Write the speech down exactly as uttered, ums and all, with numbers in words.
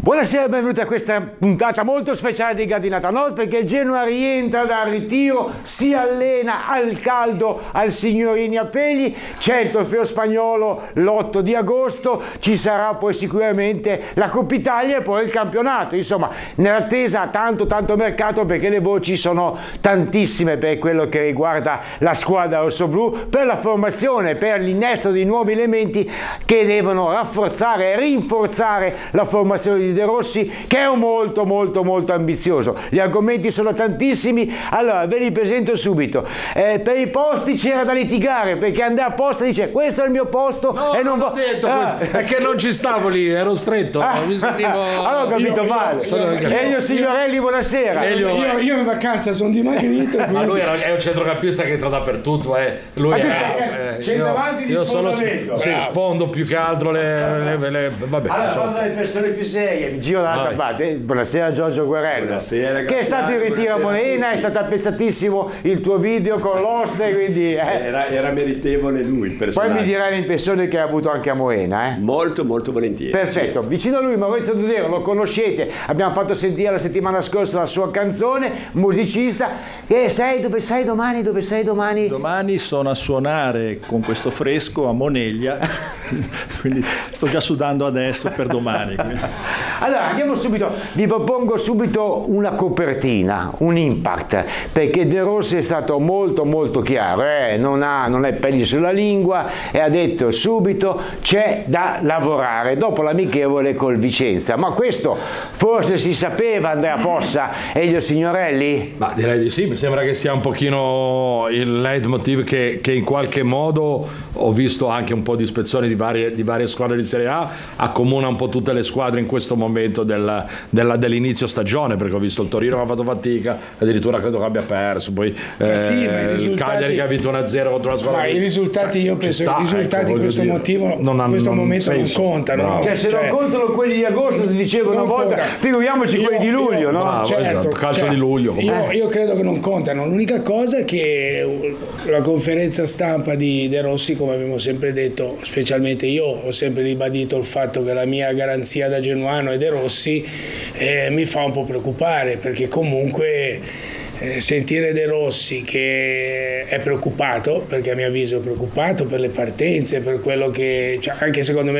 Buonasera e benvenuti a questa puntata molto speciale di Gardinata Nord, perché il Genoa rientra dal ritiro, si allena al caldo al Signorini a Pegli, c'è il trofeo spagnolo l'otto di agosto, ci sarà poi sicuramente la Coppa Italia e poi il campionato, insomma nell'attesa tanto tanto mercato, perché le voci sono tantissime per quello che riguarda la squadra rossoblù, per la formazione, per l'innesto di nuovi elementi che devono rafforzare e rinforzare la formazione di De Rossi, che è molto molto molto ambizioso. Gli argomenti sono tantissimi, allora ve li presento subito. Eh, per i posti c'era da litigare, perché Andrea Posta dice questo è il mio posto, no, e non ho vo- detto ah. è che non ci stavo lì, ero stretto, ah. mi sentivo... allora ho capito io, male. Sono... Elio Signorelli, buonasera. Elio, io, io in vacanza sono dimagrito, quindi... ma lui era, è un centrocampista che entra dappertutto, eh. Lui ma tu è, sei eh, centravanti di io sono sfondamento. sì, sfondo più che altro le, le, le, le vabbè, allora so. parlo delle persone più serie, mi giro dall'altra parte. Buonasera Giorgio Guerrero. Buonasera, che è stato in ritiro a Modena, è stato apprezzatissimo il tuo video con l'oste, quindi eh. era, era meritevole lui il personaggio. Poi mi dirai l'impressione che ha avuto anche a Moena, eh? Molto molto volentieri. Perfetto, vicino a lui Maurizio Dudero, lo conoscete, abbiamo fatto sentire la settimana scorsa la sua canzone, musicista. E sei dove sei domani? Dove sei domani? Domani sono a suonare con questo fresco a Moneglia, quindi sto già sudando adesso per domani. Allora andiamo subito, vi propongo subito una copertina, un impact, perché De Rossi è stato molto molto chiaro, eh? non, ha, non ha i peli sulla lingua e ha detto subito c'è da lavorare dopo l'amichevole col Vicenza. Ma questo forse si sapeva, Andrea Possa e Elio Signorelli? Ma direi di sì, mi sembra che sia un pochino il leitmotiv che, che in qualche modo ho visto anche un po' di ispezioni di varie, di varie squadre di Serie A, accomuna un po' tutte le squadre in questo momento del, della, dell'inizio stagione, perché ho visto il Torino che ha fatto fatica, addirittura credo che abbia perso, poi eh, sì, il Cagliari che ha vinto uno a zero contro la squadra. Ma i risultati, io penso che i risultati in questo motivo, non hanno, questo non momento senso. non contano. No? Cioè se cioè, non contano quelli di agosto, ti dicevo una volta, conta. figuriamoci Io- quelli di luglio, io- no? Bravo, certo, esatto, calcio cioè, di luglio. Io, io credo che non contano. L'unica cosa è che la conferenza stampa di De Rossi, come abbiamo sempre detto, specialmente io ho sempre ribadito il fatto che la mia garanzia da genuano è De Rossi, eh, mi fa un po' preoccupare, perché comunque eh, sentire De Rossi che è preoccupato, perché a mio avviso è preoccupato per le partenze, per quello che, cioè, anche secondo me